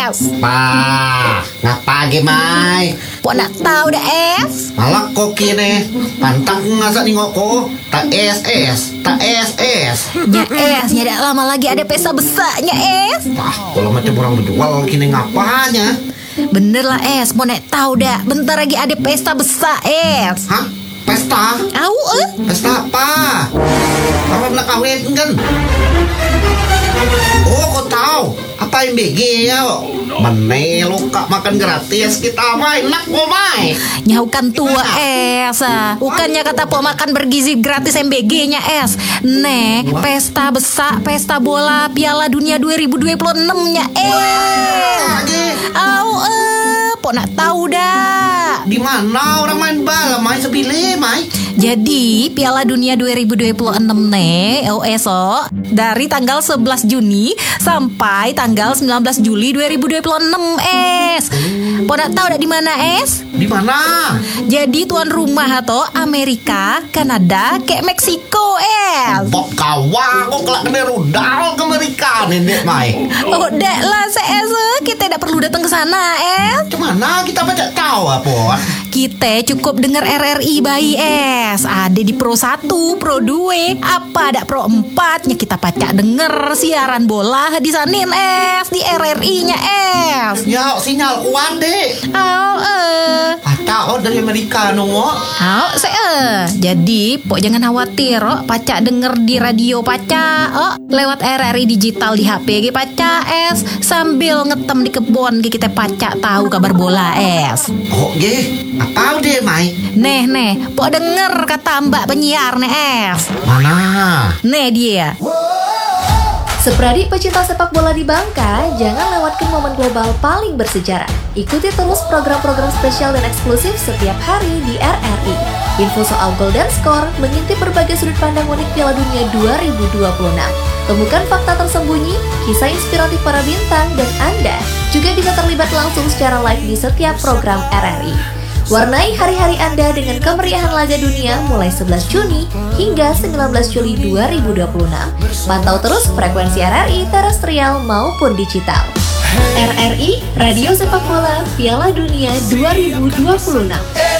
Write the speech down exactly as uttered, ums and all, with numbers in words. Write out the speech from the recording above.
es. Pa, ngapa Mai? Pok nak tahu dah es. Malah kok kini pantang ngasak ningok ko tak es es, tak es es. Nya es, nya dak lama lagi ada pesta besarnya es. Wah, kalau macam orang berjual kini ngapanya? Bener lah es, mau nak tahu dah. Bentar lagi ada pesta besar es. Hah? Pesta? Tahu eh? Pesta apa? Orang nak kawin kan? Oh, kau tahu? Apa yang B G ya? Mana lu kak makan gratis kita main nak kau main? Nyaukan tua es ah. Bukannya kata pok makan bergizi gratis M B G-nya es. Nek, pesta besar, pesta bola Piala Dunia dua ribu dua puluh enam-nya es. Au eh, pok nak tahu dah. Di mana orang main bola main sebile main? Jadi Piala Dunia dua ribu dua puluh enam nih, oh esok dari tanggal sebelas Juni sampai tanggal sembilan belas Juli dua ribu dua puluh enam es. Pok nak tahu dak di mana es? Di mana? Jadi tuan rumah atau Amerika, Kanada, kayak Meksiko es. Pok kawang kok kelak kena rudal ke Amerika nenek mai. Oh dak lah es, kita tidak perlu datang ke sana es. Cemana kita baca tahu apa? Kita cukup dengar R R I bayi es. Ada di Pro satu, Pro dua, apa ada Pro empat nya kita pacak denger siaran bola di sanin es, di R R I-nya es. Ya sinyal kuat deh. Oh eh. Pacak oh dari Amerika nunggu. Oh se eh. Jadi pok jangan khawatir oh, pacak denger di radio pacak oh, lewat R R I digital di H P ge pacak es, sambil ngetem di kebun ge kita pacak tahu kabar bola es. Oh ge, apa deh mai? Neh neh, pok denger kata mbak penyiar nih es. Mana? Nih dia. Sepradik pecinta sepak bola di Bangka, jangan lewatkan momen global paling bersejarah. Ikuti terus program-program spesial dan eksklusif setiap hari di R R I. Info soal gol dan skor, mengintip berbagai sudut pandang unik Piala Dunia dua ribu dua puluh enam. Temukan fakta tersembunyi, kisah inspiratif para bintang, dan Anda juga bisa terlibat langsung secara live di setiap program R R I. Warnai hari-hari Anda dengan kemeriahan laga dunia mulai sebelas Juni hingga sembilan belas Juli dua ribu dua puluh enam. Pantau terus frekuensi R R I terestrial maupun digital. R R I, Radio Sepak Bola Piala Dunia dua ribu dua puluh enam.